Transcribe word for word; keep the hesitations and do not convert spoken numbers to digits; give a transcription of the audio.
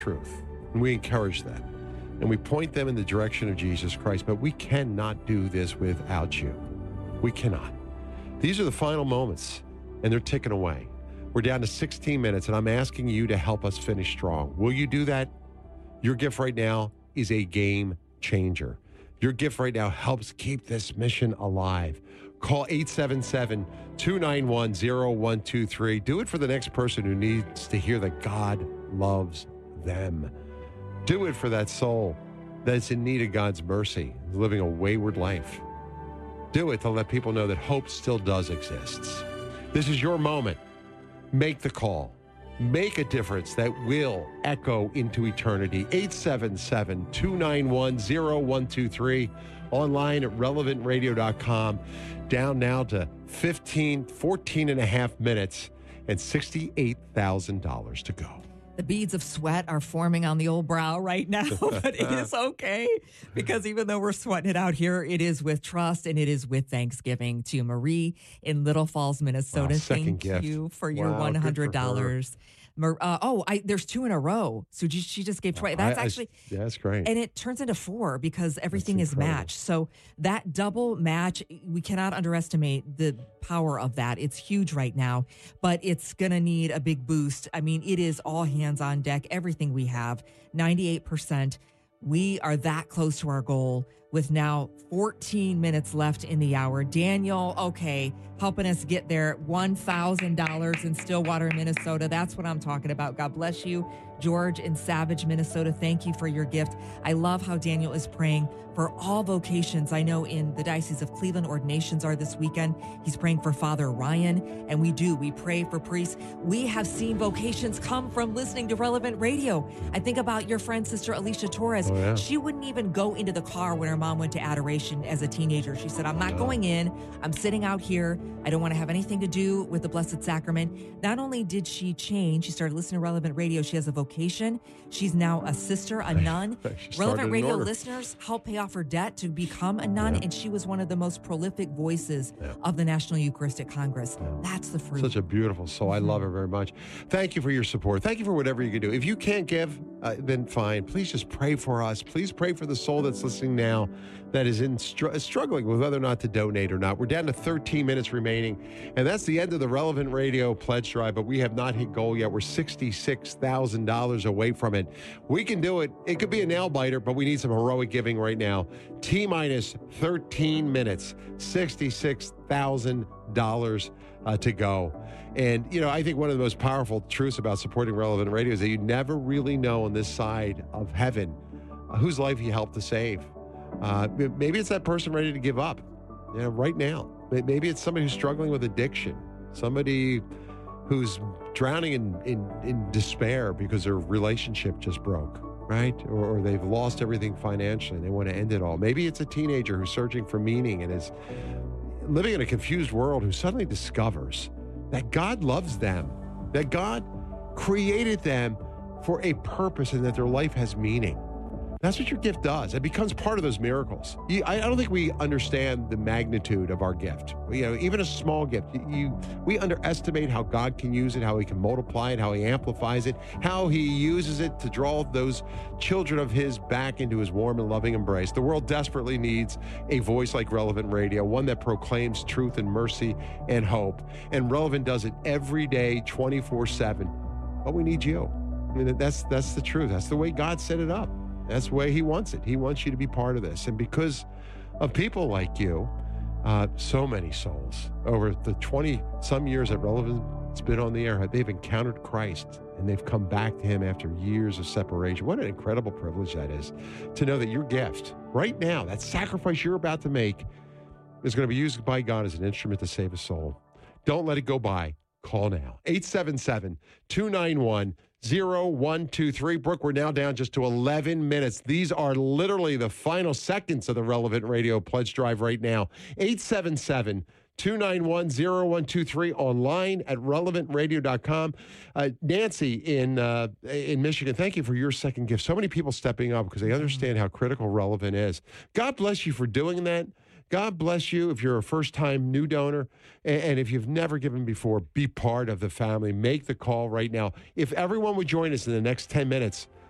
truth. And we encourage that. And we point them in the direction of Jesus Christ. But we cannot do this without you. We cannot. These are the final moments, and they're ticking away. We're down to sixteen minutes, and I'm asking you to help us finish strong. Will you do that? Your gift right now is a game changer. Your gift right now helps keep this mission alive. Call eight seven seven, two nine one, zero one two three. Do it for the next person who needs to hear that God loves them. Do it for that soul that's in need of God's mercy, living a wayward life. Do it to let people know that hope still does exist. This is your moment. Make the call. Make a difference that will echo into eternity. eight seven seven, two nine one, zero one two three. Online at relevant radio dot com. Down now to fifteen, fourteen and a half minutes and sixty-eight thousand dollars to go. The beads of sweat are forming on the old brow right now, but it is okay because even though we're sweating it out here, it is with trust and it is with thanksgiving to Marie in Little Falls, Minnesota. Wow, Thank gift. you for your wow, one hundred dollars. Uh, oh, I, there's two in a row. So she, she just gave twice. That's I, I, actually, yeah, that's great. And it turns into four because everything is matched. So that double match, we cannot underestimate the power of that. It's huge right now, but it's going to need a big boost. I mean, it is all hands on deck. Everything we have, ninety-eight percent. We are that close to our goal with now fourteen minutes left in the hour. Daniel, okay, helping us get there. one thousand dollars in Stillwater, Minnesota. That's what I'm talking about. God bless you. George in Savage, Minnesota, thank you for your gift. I love how Daniel is praying for all vocations. I know in the Diocese of Cleveland, ordinations are this weekend. He's praying for Father Ryan, and we do. We pray for priests. We have seen vocations come from listening to Relevant Radio. I think about your friend, Sister Alicia Torres. Oh, yeah. She wouldn't even go into the car when her mom went to adoration as a teenager. She said, I'm not going in. I'm sitting out here. I don't want to have anything to do with the Blessed Sacrament. Not only did she change, she started listening to Relevant Radio. She has a vocation. She's now a sister, a nun. Relevant Radio listeners helped pay off her debt to become a nun, yeah. and she was one of the most prolific voices yeah. of the National Eucharistic Congress. Yeah. That's the fruit. Such a beautiful soul. I love her very much. Thank you for your support. Thank you for whatever you can do. If you can't give, uh, then fine. Please just pray for us. Please pray for the soul that's listening now that is in str- struggling with whether or not to donate or not. We're down to thirteen minutes remaining, and that's the end of the Relevant Radio pledge drive, but we have not hit goal yet. We're sixty-six thousand dollars away from it. We can do it. It could be a nail biter, but we need some heroic giving right now. T minus thirteen minutes, sixty-six thousand dollars uh, to go. And, you know, I think one of the most powerful truths about supporting Relevant Radio is that you never really know on this side of heaven uh, whose life you helped to save. Uh, maybe it's that person ready to give up, you know, right now. Maybe it's somebody who's struggling with addiction, somebody who's drowning in, in, in despair because their relationship just broke, right? Or, or they've lost everything financially and they want to end it all. Maybe it's a teenager who's searching for meaning and is living in a confused world who suddenly discovers that God loves them, that God created them for a purpose and that their life has meaning. That's what your gift does. It becomes part of those miracles. You, I, I don't think we understand the magnitude of our gift. You know, even a small gift, you, you we underestimate how God can use it, how he can multiply it, how he amplifies it, how he uses it to draw those children of his back into his warm and loving embrace. The world desperately needs a voice like Relevant Radio, one that proclaims truth and mercy and hope. And Relevant does it every day, twenty-four seven. But we need you. I mean, that's that's the truth. That's the way God set it up. That's the way he wants it. He wants you to be part of this. And because of people like you, uh, so many souls over the twenty-some years that Relevant's been on the air, they've encountered Christ and they've come back to him after years of separation. What an incredible privilege that is to know that your gift right now, that sacrifice you're about to make, is going to be used by God as an instrument to save a soul. Don't let it go by. Call now. eight seven seven, two nine one, zero one two three. Brooke, we're now down just to eleven minutes. These are literally the final seconds of the Relevant Radio pledge drive right now. eight seven seven, two nine one, zero one two three, online at relevant radio dot com. Uh, Nancy in uh, in Michigan, thank you for your second gift. So many people stepping up because they understand how critical Relevant is. God bless you for doing that. God bless you if you're a first-time new donor, and, and if you've never given before, be part of the family. Make the call right now. If everyone would join us in the next ten minutes,